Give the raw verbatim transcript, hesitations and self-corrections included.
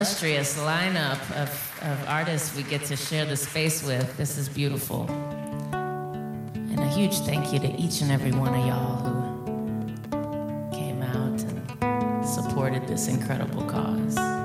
illustrious lineup of, of artists we get to share the space with. This is beautiful. And a huge thank you to each and every one of y'all who came out and supported this incredible cause.